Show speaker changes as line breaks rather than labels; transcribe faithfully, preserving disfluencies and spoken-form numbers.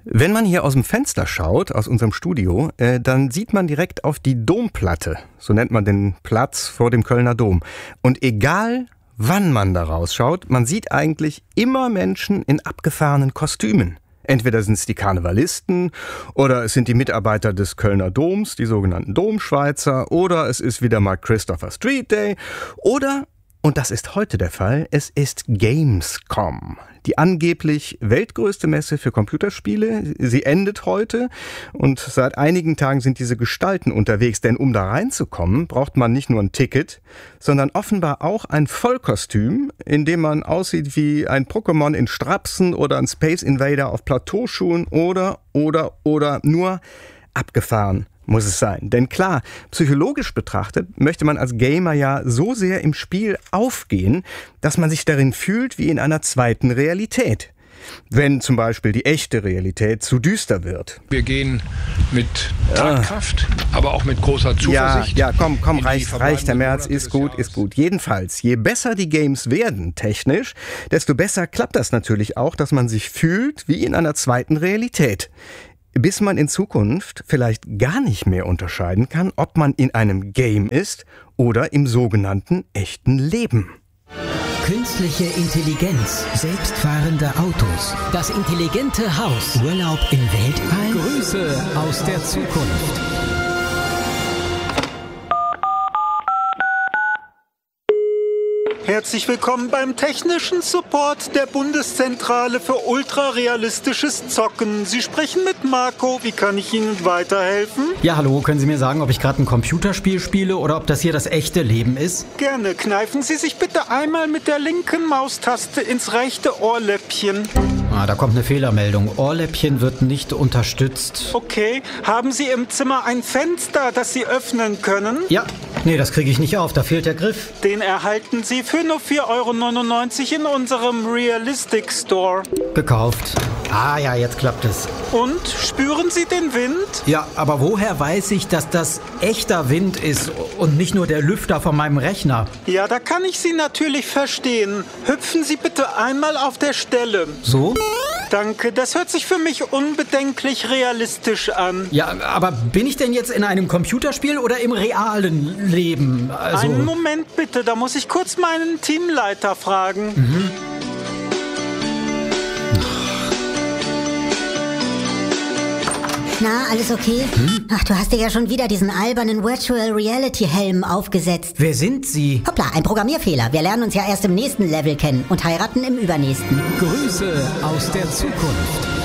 Wenn man hier aus dem Fenster schaut, aus unserem Studio, äh, dann sieht man direkt auf die Domplatte. So nennt man den Platz vor dem Kölner Dom. Und egal, wann man da rausschaut, man sieht eigentlich immer Menschen in abgefahrenen Kostümen. Entweder sind es die Karnevalisten oder es sind die Mitarbeiter des Kölner Doms, die sogenannten Domschweizer, oder es ist wieder mal Christopher Street Day oder, und das ist heute der Fall, es ist Gamescom. Die angeblich weltgrößte Messe für Computerspiele. Sie endet heute und seit einigen Tagen sind diese Gestalten unterwegs. Denn um da reinzukommen, braucht man nicht nur ein Ticket, sondern offenbar auch ein Vollkostüm, in dem man aussieht wie ein Pokémon in Strapsen oder ein Space Invader auf Plateauschuhen oder, oder, oder nur abgefahren. Muss es sein. Denn klar, psychologisch betrachtet möchte man als Gamer ja so sehr im Spiel aufgehen, dass man sich darin fühlt wie in einer zweiten Realität. Wenn zum Beispiel die echte Realität zu düster wird.
Wir gehen mit Tatkraft, ja. aber auch mit großer Zuversicht.
Ja, ja, komm, komm, reicht, reicht, Herr Merz, ist gut, ist gut. Jedenfalls, je besser die Games werden, technisch, desto besser klappt das natürlich auch, dass man sich fühlt wie in einer zweiten Realität. Bis man in Zukunft vielleicht gar nicht mehr unterscheiden kann, ob man in einem Game ist oder im sogenannten echten Leben.
Künstliche Intelligenz, selbstfahrende Autos, das intelligente Haus, Urlaub im Weltall, Grüße aus der Zukunft.
Herzlich willkommen beim technischen Support der Bundeszentrale für ultrarealistisches Zocken. Sie sprechen mit Marco. Wie kann ich Ihnen weiterhelfen?
Ja, hallo. Können Sie mir sagen, ob ich gerade ein Computerspiel spiele oder ob das hier das echte Leben ist?
Gerne. Kneifen Sie sich bitte einmal mit der linken Maustaste ins rechte Ohrläppchen.
Ah, da kommt eine Fehlermeldung. Ohrläppchen wird nicht unterstützt.
Okay. Haben Sie im Zimmer ein Fenster, das Sie öffnen können?
Ja. Nee, das kriege ich nicht auf. Da fehlt der Griff.
Den erhalten Sie für nur vier Euro neunundneunzig in unserem Realistic Store.
Gekauft. Ah ja, jetzt klappt es.
Und? Spüren Sie den Wind?
Ja, aber woher weiß ich, dass das echter Wind ist und nicht nur der Lüfter von meinem Rechner?
Ja, da kann ich Sie natürlich verstehen. Hüpfen Sie bitte einmal auf der Stelle.
So?
Danke, das hört sich für mich unbedenklich realistisch an.
Ja, aber bin ich denn jetzt in einem Computerspiel oder im realen Leben? Also
einen Moment bitte, da muss ich kurz meinen Teamleiter fragen.
Mhm.
Na, alles okay?
Hm?
Ach, du hast dir ja schon wieder diesen albernen Virtual Reality Helm aufgesetzt.
Wer sind Sie?
Hoppla, ein Programmierfehler. Wir lernen uns ja erst im nächsten Level kennen und heiraten im übernächsten.
Grüße aus der Zukunft.